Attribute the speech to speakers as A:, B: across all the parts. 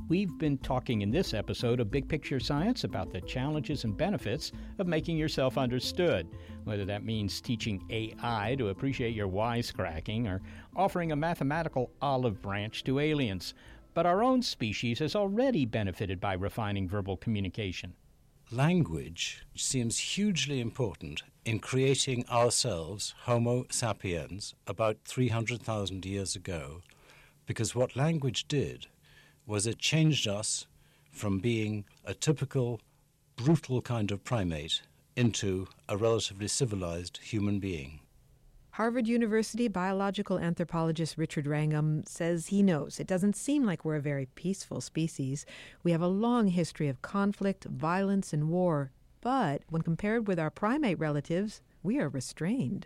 A: We've been talking in this episode of Big Picture Science about the challenges and benefits of making yourself understood, whether that means teaching AI to appreciate your wisecracking or offering a mathematical olive branch to aliens. But our own species has already benefited by refining verbal communication.
B: Language seems hugely important in creating ourselves, Homo sapiens, about 300,000 years ago, because what language did was it changed us from being a typical, brutal kind of primate into a relatively civilized human being.
C: Harvard University biological anthropologist Richard Wrangham says he knows it doesn't seem like we're a very peaceful species. We have a long history of conflict, violence, and war. But when compared with our primate relatives, we are restrained.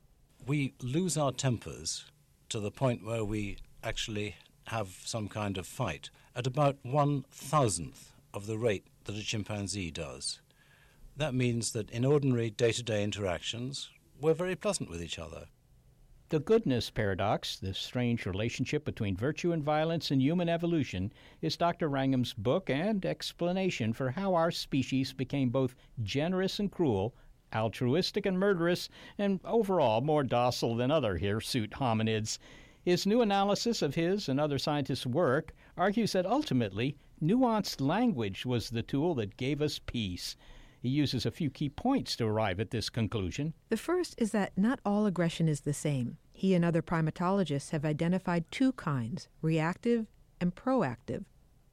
B: We lose our tempers to the point where we actually have some kind of fight at about 1,000th of the rate that a chimpanzee does. That means that in ordinary day-to-day interactions, we're very pleasant with each other.
A: The goodness paradox, this strange relationship between virtue and violence in human evolution, is Dr. Wrangham's book and explanation for how our species became both generous and cruel, altruistic and murderous, and overall more docile than other hirsute hominids. His new analysis of his and other scientists' work argues that ultimately, nuanced language was the tool that gave us peace. He uses a few key points to arrive at this conclusion.
C: The first is that not all aggression is the same. He and other primatologists have identified two kinds, reactive and proactive.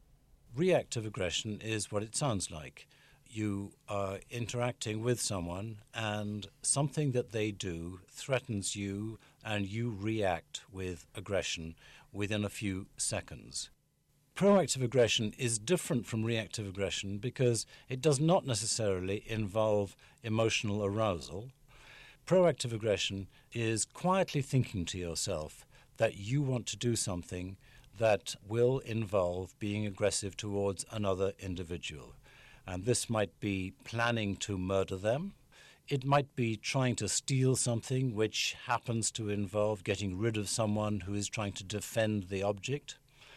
B: Reactive aggression is what it sounds like. You are interacting with someone and something that they do threatens you and you react with aggression within a few seconds. Proactive aggression is different from reactive aggression because it does not necessarily involve emotional arousal. Proactive aggression is quietly thinking to yourself that you want to do something that will involve being aggressive towards another individual. And this might be planning to murder them. It might be trying to steal something which happens to involve getting rid of someone who is trying to defend the object.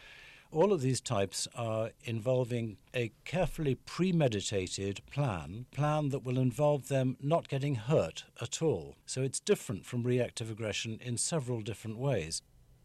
B: All of these types are involving a carefully premeditated plan that will involve them not getting hurt at all. So it's different from reactive aggression in several different ways.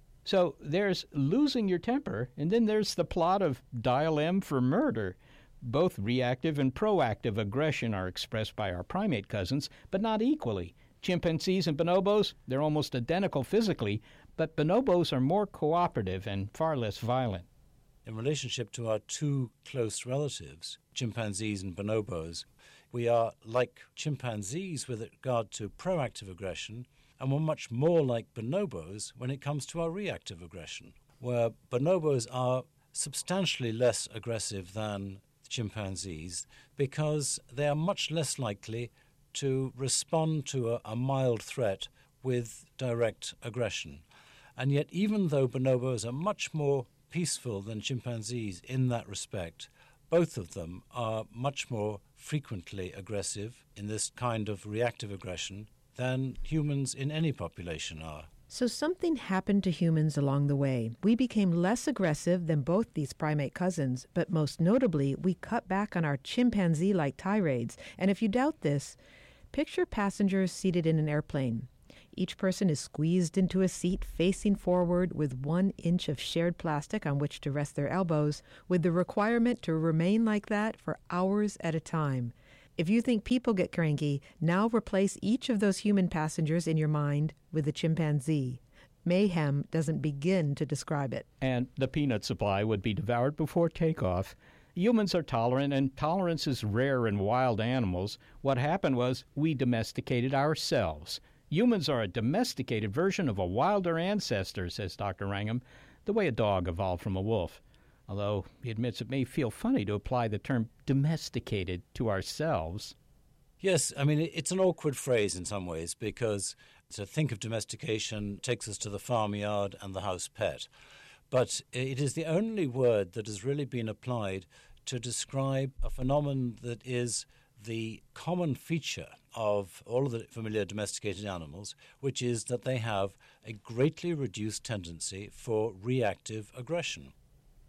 A: So there's losing your temper, and then there's the plot of Dial M for murder. Both reactive and proactive aggression are expressed by our primate cousins, but not equally. Chimpanzees and bonobos, they're almost identical physically, but bonobos are more cooperative and far less violent.
B: In relationship to our two close relatives, chimpanzees and bonobos, we are like chimpanzees with regard to proactive aggression, and we're much more like bonobos when it comes to our reactive aggression, where bonobos are substantially less aggressive than chimpanzees because they are much less likely to respond to a mild threat with direct aggression. And yet, even though bonobos are much more peaceful than chimpanzees in that respect, both of them are much more frequently aggressive in this kind of reactive aggression than humans in any population are.
C: So something happened to humans along the way. We became less aggressive than both these primate cousins, but most notably, we cut back on our chimpanzee-like tirades. And if you doubt this, picture passengers seated in an airplane. Each person is squeezed into a seat facing forward with 1 inch of shared plastic on which to rest their elbows, with the requirement to remain like that for hours at a time. If you think people get cranky, now replace each of those human passengers in your mind with a chimpanzee. Mayhem doesn't begin to describe it.
A: And the peanut supply would be devoured before takeoff. Humans are tolerant, and tolerance is rare in wild animals. What happened was we domesticated ourselves. Humans are a domesticated version of a wilder ancestor, says Dr. Wrangham, the way a dog evolved from a wolf. Although he admits it may feel funny to apply the term domesticated to ourselves.
B: Yes, I mean, it's an awkward phrase in some ways because to think of domestication takes us to the farmyard and the house pet. But it is the only word that has really been applied to describe a phenomenon that is the common feature of all of the familiar domesticated animals, which is that they have a greatly reduced tendency for reactive aggression.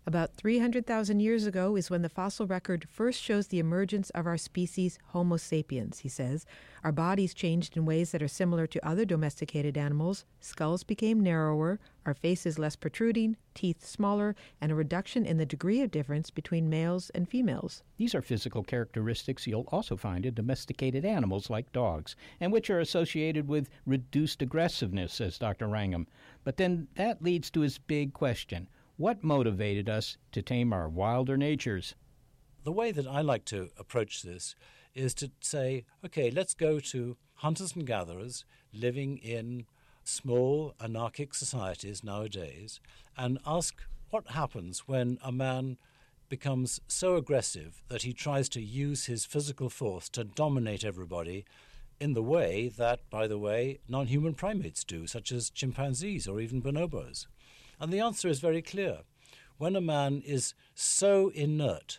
C: About 300,000 years ago is when the fossil record first shows the emergence of our species Homo sapiens, he says. Our bodies changed in ways that are similar to other domesticated animals. Skulls became narrower, our faces less protruding, teeth smaller, and a reduction in the degree of difference between males and females.
A: These are physical characteristics you'll also find in domesticated animals like dogs, and which are associated with reduced aggressiveness, says Dr. Wrangham. But then that leads to his big question. What motivated us to tame our wilder natures?
B: The way that I like to approach this is to say, okay, let's go to hunters and gatherers living in small anarchic societies nowadays and ask what happens when a man becomes so aggressive that he tries to use his physical force to dominate everybody in the way that, by the way, non-human primates do, such as chimpanzees or even bonobos. And the answer is very clear. When a man is so inert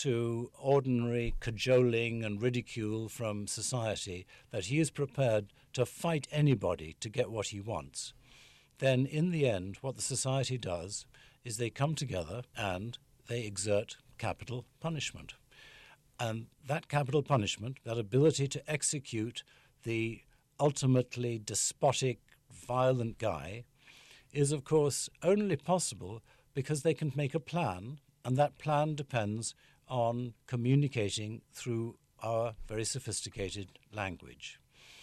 B: to ordinary cajoling and ridicule from society that he is prepared to fight anybody to get what he wants, then in the end what the society does is they come together and they exert capital punishment. And that capital punishment, that ability to execute the ultimately despotic, violent guy, is, of course, only possible because they can make a plan, and that plan depends on communicating through our very sophisticated language.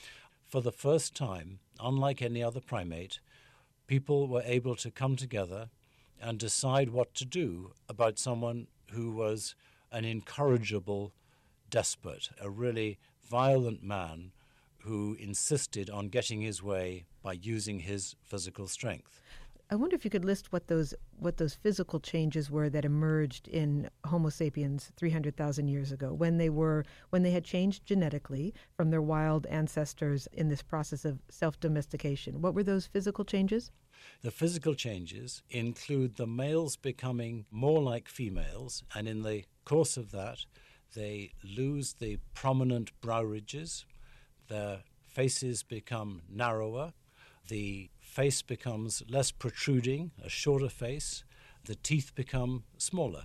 B: For the first time, unlike any other primate, people were able to come together and decide what to do about someone who was an incorrigible despot, a really violent man who insisted on getting his way by using his physical strength.
C: I wonder if you could list what those physical changes were that emerged in Homo sapiens 300,000 years ago, when they had changed genetically from their wild ancestors in this process of self-domestication. What were those physical changes?
B: The physical changes include the males becoming more like females, and in the course of that, they lose the prominent brow ridges, their faces become narrower, the face becomes less protruding, a shorter face, the teeth become smaller.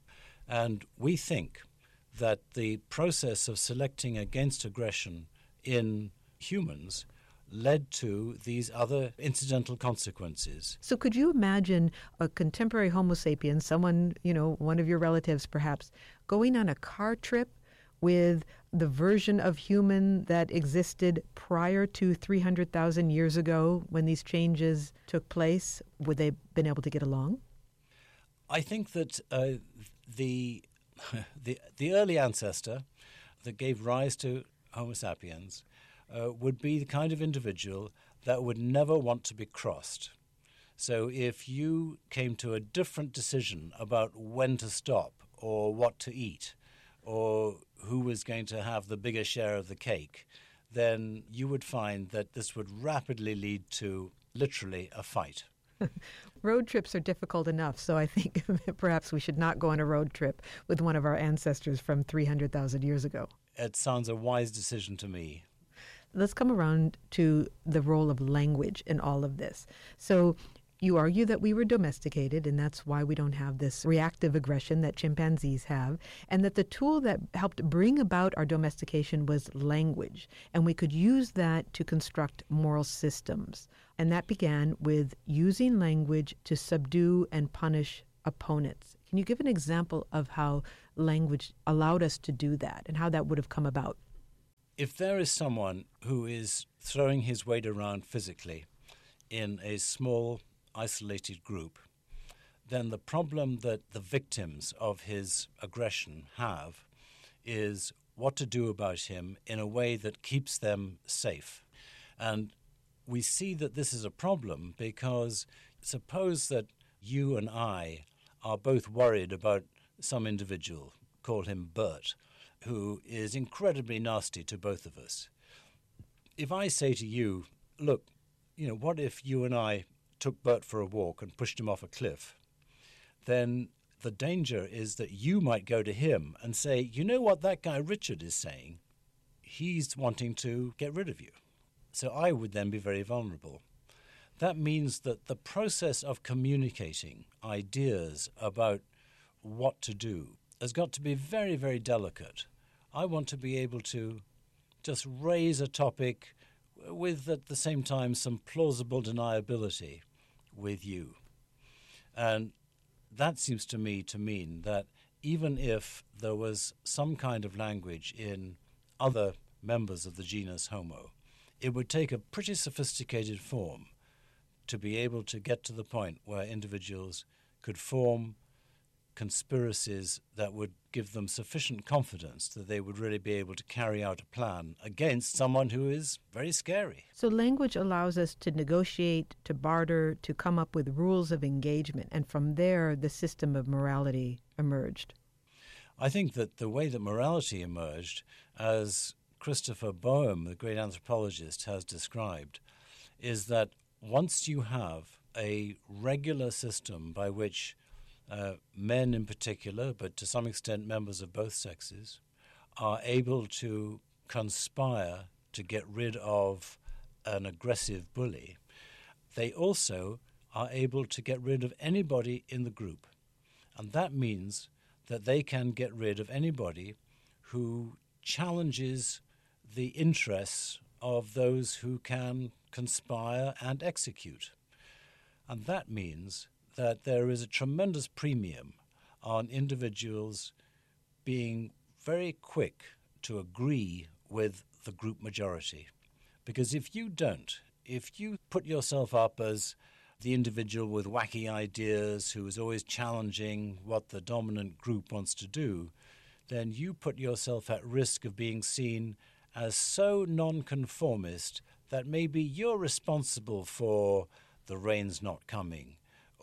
B: And we think that the process of selecting against aggression in humans led to these other incidental consequences.
C: So could you imagine a contemporary Homo sapien, someone, one of your relatives perhaps, going on a car trip with the version of human that existed prior to 300,000 years ago when these changes took place? Would they have been able to get along?
B: I think that the early ancestor that gave rise to Homo sapiens would be the kind of individual that would never want to be crossed. So if you came to a different decision about when to stop or what to eat or who was going to have the bigger share of the cake, then you would find that this would rapidly lead to literally a fight.
C: Road trips are difficult enough, so I think perhaps we should not go on a road trip with one of our ancestors from 300,000 years ago.
B: It sounds a wise decision to me.
C: Let's come around to the role of language in all of this. So you argue that we were domesticated, and that's why we don't have this reactive aggression that chimpanzees have, and that the tool that helped bring about our domestication was language, and we could use that to construct moral systems. And that began with using language to subdue and punish opponents. Can you give an example of how language allowed us to do that and how that would have come about?
B: If there is someone who is throwing his weight around physically in a small, isolated group, then the problem that the victims of his aggression have is what to do about him in a way that keeps them safe. And we see that this is a problem because suppose that you and I are both worried about some individual, call him Bert, who is incredibly nasty to both of us. If I say to you, look, what if you and I took Bert for a walk and pushed him off a cliff? Then the danger is that you might go to him and say, you know what that guy Richard is saying? He's wanting to get rid of you. So I would then be very vulnerable. That means that the process of communicating ideas about what to do has got to be very, very delicate. I want to be able to just raise a topic with, at the same time, some plausible deniability with you. And that seems to me to mean that even if there was some kind of language in other members of the genus Homo, it would take a pretty sophisticated form to be able to get to the point where individuals could form conspiracies that would give them sufficient confidence that they would really be able to carry out a plan against someone who is very scary.
C: So language allows us to negotiate, to barter, to come up with rules of engagement, and from there the system of morality emerged.
B: I think that the way that morality emerged, as Christopher Boehm, the great anthropologist, has described, is that once you have a regular system by which men in particular, but to some extent members of both sexes, are able to conspire to get rid of an aggressive bully, they also are able to get rid of anybody in the group. And that means that they can get rid of anybody who challenges the interests of those who can conspire and execute. And that means that there is a tremendous premium on individuals being very quick to agree with the group majority. Because if you don't, if you put yourself up as the individual with wacky ideas who is always challenging what the dominant group wants to do, then you put yourself at risk of being seen as so nonconformist that maybe you're responsible for the rain's not coming,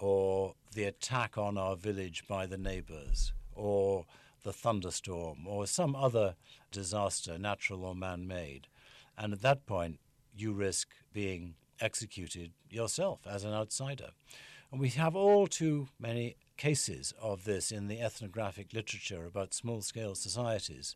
B: or the attack on our village by the neighbors, or the thunderstorm, or some other disaster, natural or man-made. And at that point, you risk being executed yourself as an outsider. And we have all too many cases of this in the ethnographic literature about small-scale societies,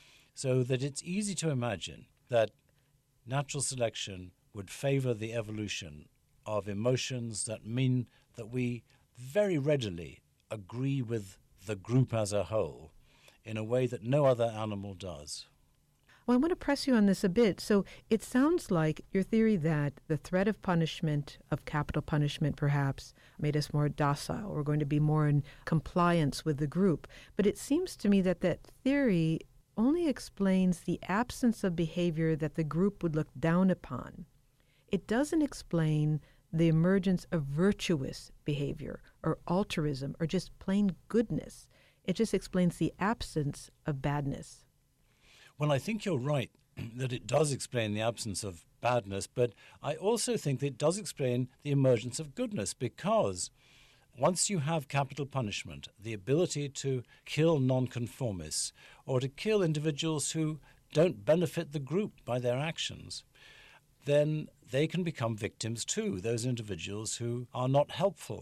B: so that it's easy to imagine that natural selection would favor the evolution of emotions that mean that we very readily agree with the group as a whole in a way that no other animal does.
C: Well, I want to press you on this a bit. So it sounds like your theory that the threat of punishment, of capital punishment perhaps, made us more docile. We're going to be more in compliance with the group. But it seems to me that that theory only explains the absence of behavior that the group would look down upon. It doesn't explain the emergence of virtuous behavior or altruism or just plain goodness. It just explains the absence of badness.
B: Well, I think you're right that it does explain the absence of badness, but I also think that it does explain the emergence of goodness, because once you have capital punishment, the ability to kill nonconformists or to kill individuals who don't benefit the group by their actions, then they can become victims too, those individuals who are not helpful.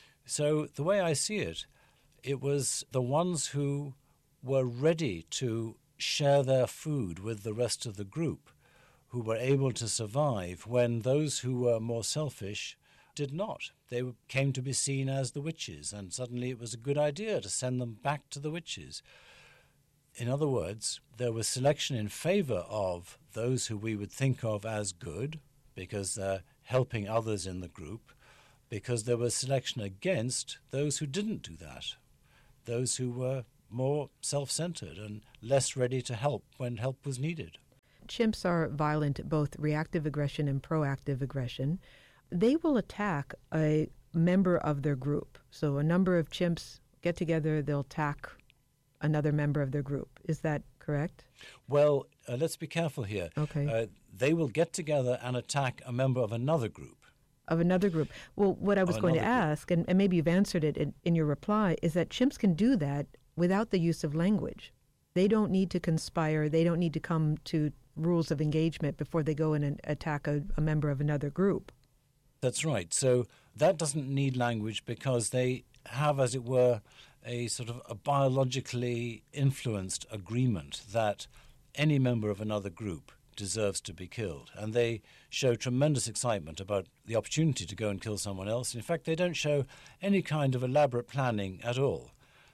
B: So the way I see it, it was the ones who were ready to share their food with the rest of the group who were able to survive when those who were more selfish did not. They came to be seen as the witches, and suddenly it was a good idea to send them back to the witches. In other words, there was selection in favor of those who we would think of as good, because they're helping others in the group, because there was selection against those who didn't do that, those who were more self-centered and less ready to help when help was needed.
C: Chimps are violent at both reactive aggression and proactive aggression. They will attack a member of their group. So a number of chimps get together, they'll attack another member of their group. Is that correct?
B: Well, let's be careful here.
C: Okay.
B: They will get together and attack a member of another group.
C: Of another group. Well, what I was going to ask, and maybe you've answered it in your reply, is that chimps can do that without the use of language. They don't need to conspire. They don't need to come to rules of engagement before they go in and attack a member of another group.
B: That's right. So that doesn't need language because they have, as it were, a sort of a biologically influenced agreement that any member of another group deserves to be killed. And they show tremendous excitement about the opportunity to go and kill someone else. In fact, they don't show any kind of elaborate planning at all.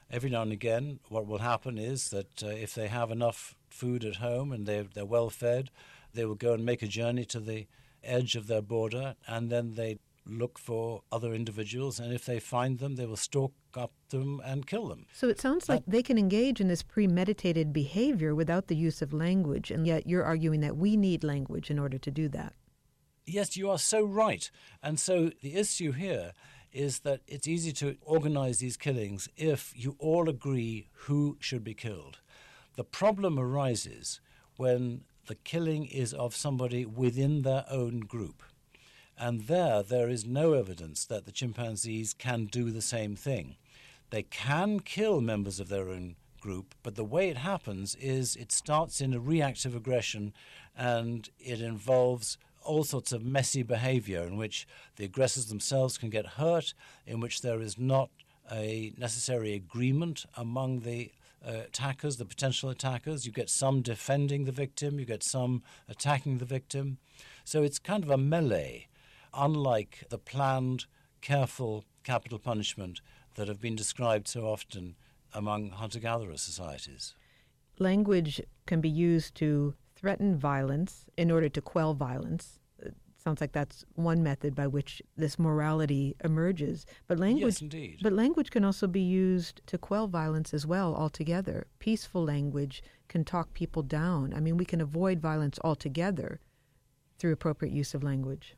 B: every now and again, what will happen is that if they have enough food at home and they're well fed, they will go and make a journey to the edge of their border, and then they look for other individuals, and if they find them, they will stalk up them and kill them.
C: So it sounds like they can engage in this premeditated behavior without the use of language, and yet you're arguing that we need language in order to do that.
B: Yes, you are so right. And so the issue here is that it's easy to organize these killings if you all agree who should be killed. The problem arises when the killing is of somebody within their own group. And there is no evidence that the chimpanzees can do the same thing. They can kill members of their own group, but the way it happens is it starts in a reactive aggression, and it involves all sorts of messy behavior in which the aggressors themselves can get hurt, in which there is not a necessary agreement among the attackers, the potential attackers. You get some defending the victim, you get some attacking the victim. So it's kind of a melee, unlike the planned, careful capital punishment that have been described so often among hunter-gatherer societies.
C: Language can be used to threaten violence in order to quell violence. It sounds like that's one method by which this morality emerges. But language,
B: yes, indeed.
C: But language can also be used to quell violence as well altogether. Peaceful language can talk people down. I mean, we can avoid violence altogether through appropriate use of language.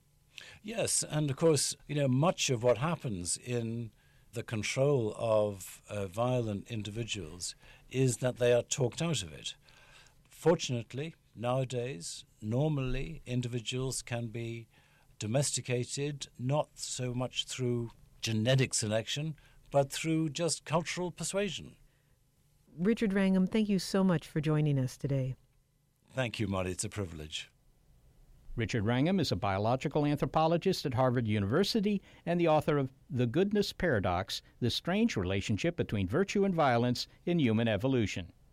B: Yes, and of course, much of what happens in the control of violent individuals is that they are talked out of it. Fortunately, nowadays, normally individuals can be domesticated not so much through genetic selection, but through just cultural persuasion.
C: Richard Wrangham, thank you so much for joining us today.
B: Thank you, Marty. It's a privilege.
A: Richard Wrangham is a biological anthropologist at Harvard University and the author of The Goodness Paradox, The Strange Relationship Between Virtue and Violence in Human Evolution.